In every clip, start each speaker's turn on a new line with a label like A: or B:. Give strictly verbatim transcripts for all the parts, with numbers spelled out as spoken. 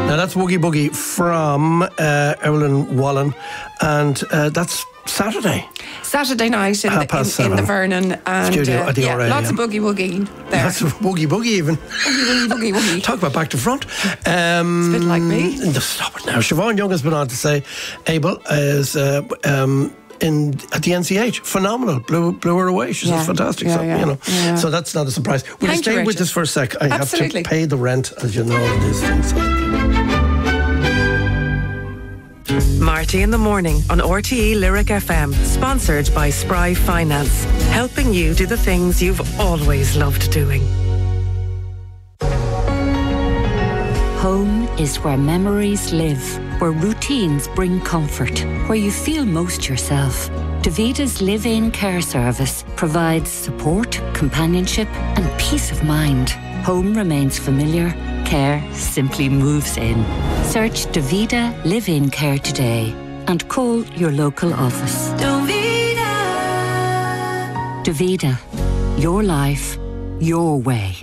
A: Now that's Woogie Boogie from uh, Evelyn Wallen, and uh, that's Saturday.
B: Saturday night in, the, in, in the Vernon and
A: Studio
B: uh,
A: at the
B: yeah,
A: R A,
B: lots
A: yeah.
B: of boogie woogie there.
A: Lots of Woogie Boogie even.
B: Boogie Boogie Boogie Woogie.
A: Talk about back to front. Um,
B: it's a bit like me.
A: Stop it now. Siobhan Young has been on to say Abel is uh, um, in at the N C H. Phenomenal. Blew, blew her away. She's
B: yeah.
A: fantastic.
B: Yeah,
A: so,
B: yeah.
A: you know.
B: Yeah.
A: So that's not a surprise. Will
B: Thank
A: you stay
B: you,
A: with us for a sec? I
B: Absolutely.
A: have to pay the rent, as you know, on these things.
C: Marty in the Morning on R T E Lyric F M, sponsored by Spry Finance, helping you do the things you've always loved doing.
D: Home is where memories live, where routines bring comfort, where you feel most yourself. Davita's live-in care service provides support, companionship and peace of mind. Home remains familiar, care simply moves in. Search Davita Live-In Care today and call your local office. Davita. Davita, your life, your way.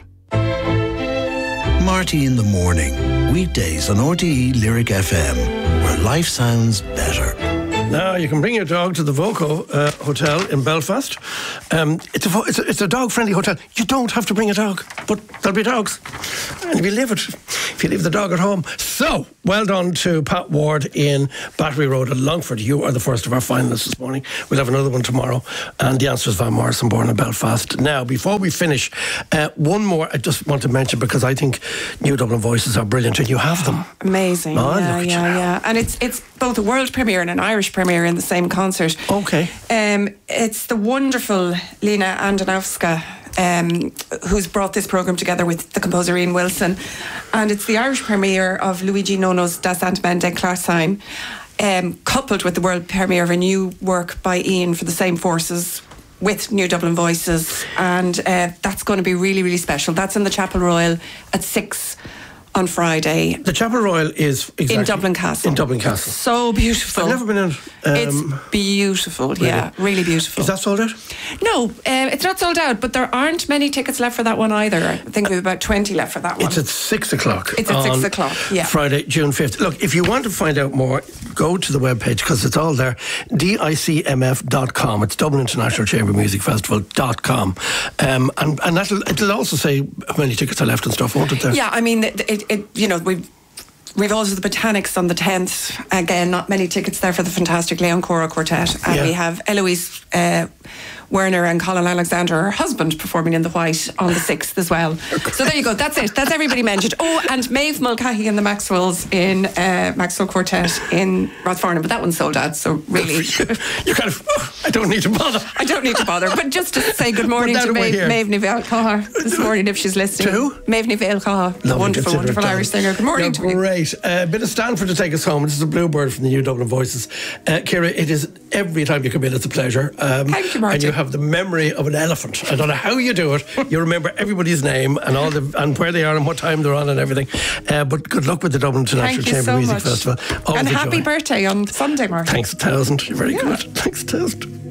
E: Marty in the Morning, weekdays on R T E Lyric F M, where life sounds better.
A: Now you can bring your dog to the Voco uh, Hotel in Belfast. Um, it's a it's a, it's a dog-friendly hotel. You don't have to bring a dog, but there'll be dogs, and if you leave it, if you leave the dog at home. So well done to Pat Ward in Battery Road at Longford. You are the first of our finalists this morning. We'll have another one tomorrow, and the answer is Van Morrison, born in Belfast. Now, before we finish, uh, one more I just want to mention because I think New Dublin Voices are brilliant, and you have them.
B: Amazing.
A: Oh,
B: yeah,
A: look at
B: yeah,
A: you.
B: yeah. And it's it's both a world premiere and an Irish premiere in the same concert.
A: Okay.
B: Um, it's the wonderful Lena Andonovska um, who's brought this programme together with the composer Ian Wilson. And it's the Irish premiere of Luigi Nono's Das Antman den Klarsein, um, coupled with the world premiere of a new work by Ian for the same forces with New Dublin Voices. And uh, that's going to be really, really special. That's in the Chapel Royal at six on Friday.
A: The Chapel Royal is exactly
B: in Dublin Castle.
A: In Dublin Castle.
B: It's so beautiful.
A: I've never been in it. Um,
B: it's beautiful, really? yeah, really beautiful.
A: Is that sold out?
B: No, um, it's not sold out, but there aren't many tickets left for that one either. I think we have about twenty left for that one.
A: It's at six o'clock.
B: It's at six o'clock, yeah.
A: Friday, June fifth. Look, if you want to find out more, go to the webpage because it's all there. D I C M F dot com. It's Dublin International Chamber Music Festival dot com. Um, and and that'll, it'll also say how many tickets are left and stuff, won't it? There?
B: Yeah, I mean, it, it, it you know, we've We've also the Botanics on the tenth. Again, not many tickets there for the fantastic Leon Cora Quartet. And
A: yeah.
B: we have Eloise uh, Werner and Colin Alexander, her husband, performing in the White on the sixth as well. So there you go. That's it. That's everybody mentioned. Oh, and Maeve Mulcahy and the Maxwells in uh, Maxwell Quartet in Rathfarnham. But that one's sold out. So really...
A: you kind of... Oh, I don't need to bother.
B: I don't need to bother. But just to say good morning to Maeve, Maeve Nivel Caha this morning if she's listening.
A: To who?
B: Maeve Nivel Caha, the wonderful, wonderful Irish singer. Good morning
A: You're
B: to me.
A: Great. A uh, bit of Stanford to take us home. This is a Bluebird from the New Dublin Voices. Uh, Ciara, it is every time you come in, it's a pleasure. Um,
B: Thank you, Martin.
A: And you have the memory of an elephant. I don't know how you do it. You remember everybody's name and all the and where they are and what time they're on and everything. Uh, but good luck with the Dublin International
B: Thank you
A: Chamber
B: so
A: Music
B: much.
A: Festival. Always
B: And
A: a
B: happy
A: joy.
B: birthday on Sunday, Martin.
A: Thanks a thousand. You're very
B: Yeah.
A: good. Thanks a thousand.